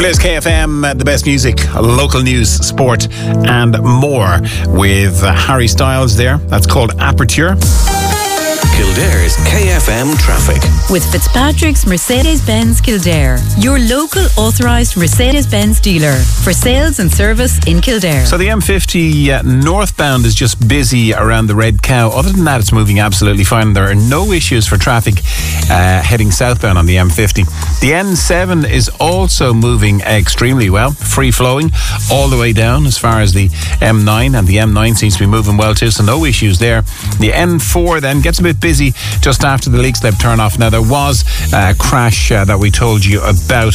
Kildare KFM, the best music, local news, sport and more with Harry Styles there. That's called Aperture. Kildare's KFM traffic. With Fitzpatrick's Mercedes-Benz Kildare, your local authorised Mercedes-Benz dealer for sales and service in Kildare. So the M50 northbound is just busy around the Red Cow. Other than that, it's moving absolutely fine. There are no issues for traffic heading southbound on the M50. The N7 is also moving extremely well, free-flowing all the way down as far as the M9, and the M9 seems to be moving well too, so no issues there. The N4 then gets a bit busy just after the Leixlip turn-off. Now, there was a crash that we told you about.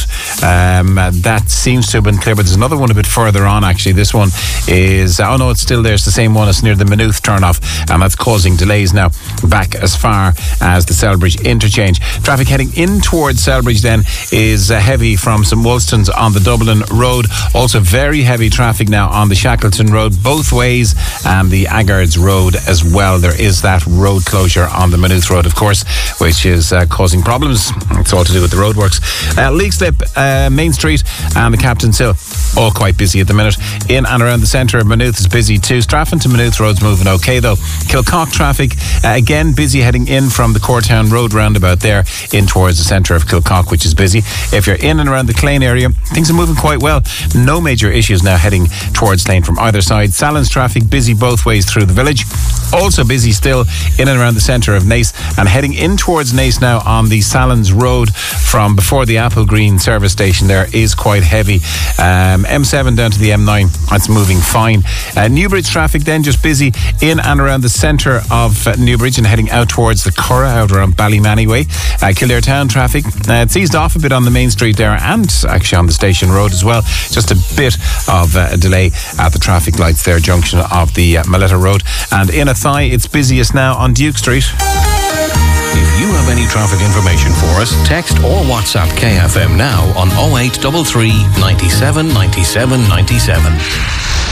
That seems to have been clear, but there's another one a bit further on, actually. This one is... oh, no, it's still there. It's the same one. It's near the Maynooth turn-off, and that's causing delays now back as far as the Selbridge interchange. Traffic heading in towards Selbridge then is heavy from St Wolstons on the Dublin Road. Also very heavy traffic now on the Shackleton Road both ways, and the Aggards Road as well. There is that road closure on the Maynooth Road, of course, which is causing problems. It's all to do with the roadworks. Leixlip, Main Street and the Captain's Hill, all quite busy at the minute. In and around the centre of Maynooth is busy too. Strafford to Maynooth Road's moving okay though. Kilcock traffic, again busy heading in from the Courtown Road roundabout there in towards the centre of Kilcock, which is busy. If you're in and around the Clane area, things are moving quite well. No major issues now heading towards Clane from either side. Sallins traffic busy both ways through the village. Also busy still in and around the centre of Naas, and heading in towards Naas now on the Sallins Road from before the Apple Green service station there is quite heavy. M7 down to the M9, that's moving fine. Newbridge traffic then just busy in and around the centre of Newbridge and heading out towards the Curragh out around Ballymanny way. Kildare Town traffic, it's eased off a bit on the main street there and actually on the Station Road as well. Just a bit of a delay at the traffic lights there, junction of the Maletta Road. And in Athy, it's busiest now on Duke Street. If you have any traffic information for us, text or WhatsApp KFM now on 0833 97 97 97.